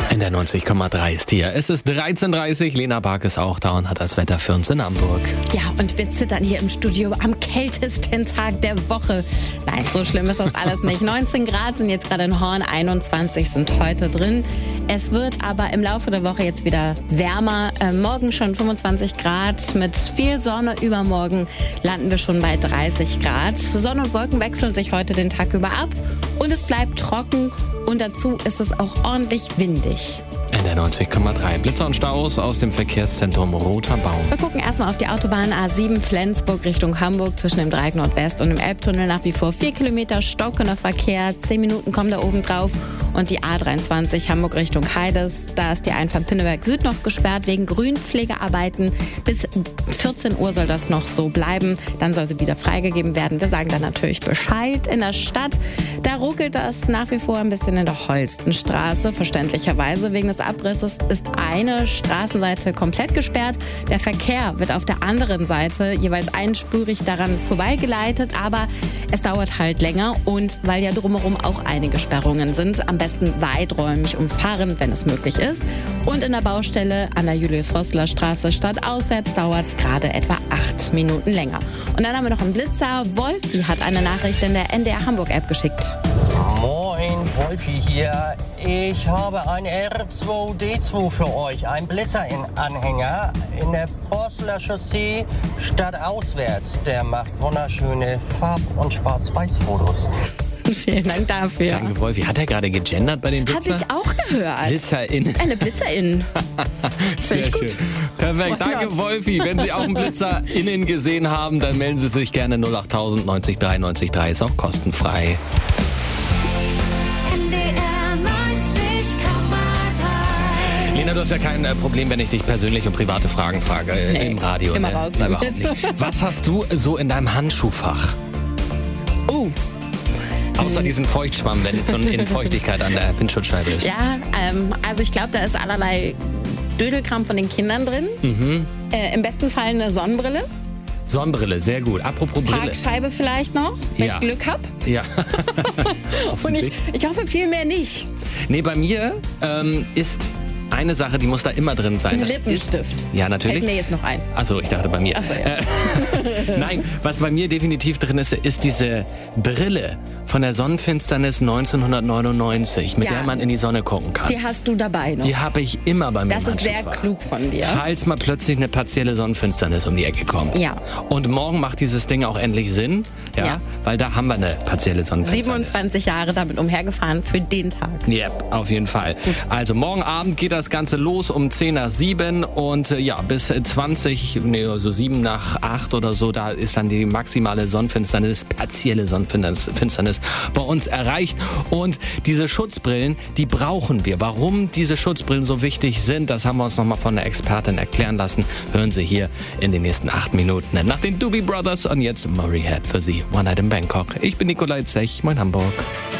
In der 90,3 ist hier. Es ist 13:30 Uhr, Lena Bark ist auch da und hat das Wetter für uns in Hamburg. Ja, und wir zittern hier im Studio am kältesten Tag der Woche. Nein, so schlimm ist das alles nicht. 19 Grad sind jetzt gerade in Horn, 21 sind heute drin. Es wird aber im Laufe der Woche jetzt wieder wärmer. Morgen schon 25 Grad mit viel Sonne. Übermorgen landen wir schon bei 30 Grad. Sonne und Wolken wechseln sich heute den Tag über ab und es bleibt trocken. Und dazu ist es auch ordentlich windig. In der 90,3 Blitzer und Staus aus dem Verkehrszentrum Roter Baum. Wir gucken erstmal auf die Autobahn A7 Flensburg Richtung Hamburg zwischen dem Dreieck Nordwest und dem Elbtunnel. Nach wie vor 4 Kilometer stockender Verkehr. 10 Minuten kommen da oben drauf. Und die A23 Hamburg Richtung Heides. Da ist die Einfahrt Pinneberg Süd noch gesperrt wegen Grünpflegearbeiten. Bis 14 Uhr soll das noch so bleiben. Dann soll sie wieder freigegeben werden. Wir sagen dann natürlich Bescheid. In der Stadt, da ruckelt das nach wie vor ein bisschen in der Holstenstraße. Verständlicherweise wegen des Abrisses ist eine Straßenseite komplett gesperrt. Der Verkehr wird auf der anderen Seite jeweils einspurig daran vorbeigeleitet, aber es dauert halt länger und weil ja drumherum auch einige Sperrungen sind, am besten weiträumig umfahren, wenn es möglich ist. Und in der Baustelle an der Julius-Vossler-Straße stadtauswärts dauert es gerade etwa 8 Minuten länger. Und dann haben wir noch einen Blitzer. Wolfi hat eine Nachricht in der NDR Hamburg-App geschickt. Moin, Wolfi hier. Ich habe ein R2D2 für euch. Ein Blitzer-Anhänger in der Bosler Chaussee stadtauswärts. Der macht wunderschöne Farb- und Schwarz-Weiß-Fotos. Vielen Dank dafür. Danke, Wolfi. Hat er gerade gegendert bei den Blitzer? Habe ich auch gehört. Blitzerin. Eine Blitzerin. Sehr schön. Perfekt. Danke, Wolfi. Wenn Sie auch einen BlitzerInnen gesehen haben, dann melden Sie sich gerne 08000 90 3 90 3. Ist auch kostenfrei. Lena, du hast ja kein Problem, wenn ich dich persönlich um private Fragen frage im Radio. Immer raus damit. Überhaupt nicht. Was hast du so in deinem Handschuhfach? Außer diesen Feuchtschwamm, wenn von innen Feuchtigkeit an der Windschutzscheibe ist. Ja, also ich glaube, da ist allerlei Dödelkram von den Kindern drin. Im besten Fall eine Sonnenbrille. Sonnenbrille, sehr gut. Apropos Brille. Parkscheibe vielleicht noch, wenn ich Glück habe. Ja. Und ich hoffe viel mehr nicht. Nee, bei mir ist eine Sache, die muss da immer drin sein. Ein Lippenstift. Ja, natürlich. Fällt mir jetzt noch ein. Achso, ich dachte bei mir. Achso, ja. Nein, was bei mir definitiv drin ist diese Brille von der Sonnenfinsternis 1999, mit der man in die Sonne gucken kann. Die hast du dabei noch. Die habe ich immer bei mir im Das ist sehr Handschuhfach. klug von dir. Falls mal plötzlich eine partielle Sonnenfinsternis um die Ecke kommt. Ja. Und morgen macht dieses Ding auch endlich Sinn, ja. Weil da haben wir eine partielle Sonnenfinsternis. 27 Jahre damit umhergefahren für den Tag. Ja, auf jeden Fall. Gut. Also morgen Abend geht das Ganze los um 10 nach 7 und bis 7 nach 8 oder so, da ist dann die maximale Sonnenfinsternis, partielle Sonnenfinsternis bei uns erreicht. Und diese Schutzbrillen, die brauchen wir. Warum diese Schutzbrillen so wichtig sind, das haben wir uns nochmal von der Expertin erklären lassen. Hören Sie hier in den nächsten 8 Minuten nach den Doobie Brothers und jetzt Murray Head für Sie. One Night in Bangkok. Ich bin Nikolai Zech, moin Hamburg.